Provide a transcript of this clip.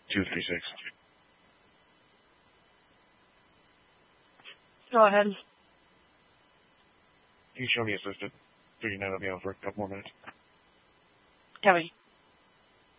236. Go ahead. You can show me assisted. 39 will be on for a couple more minutes. Copy.